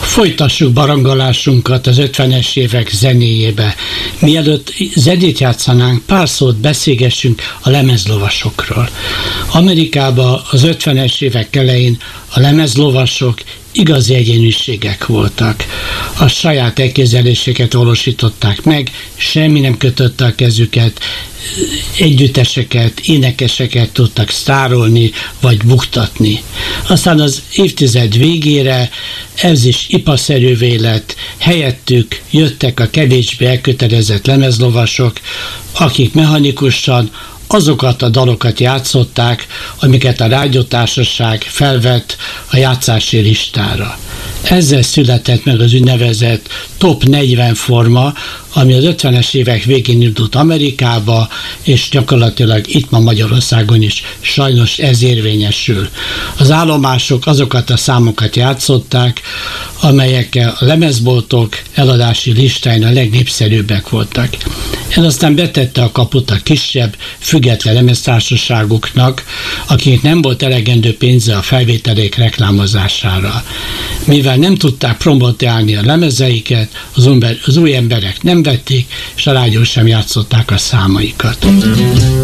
Folytassuk barangolásunkat az 50-es évek zenéjébe. Mielőtt zenét játszanánk, pár szót beszélgessünk a lemezlovasokról. Amerikában az 50-es évek elején a lemezlovasok igazi egyéniségek voltak. A saját elképzeléseket valósították meg, semmi nem kötötte a kezüket, együtteseket, énekeseket tudtak sztárolni vagy buktatni. Aztán az évtized végére ez is ipaszerűvé lett, helyettük jöttek a kevésbé elkötelezett lemezlovasok, akik mechanikusan azokat a dalokat játszották, amiket a rádiótársaság felvett a játszási listára. Ezzel született meg az úgynevezett Top 40 forma, ami az 50-es évek végén indult Amerikába, és gyakorlatilag itt ma Magyarországon is sajnos ez érvényesül. Az állomások azokat a számokat játszották, amelyekkel a lemezboltok eladási listáin a legnépszerűbbek voltak. Ez aztán betette a kaput a kisebb, független lemeztársaságoknak, akik nem volt elegendő pénze a felvételék reklámozására. Mivel nem tudták promotálni a lemezeiket, az új emberek nem vették, és a rádió sem játszották a számaikat.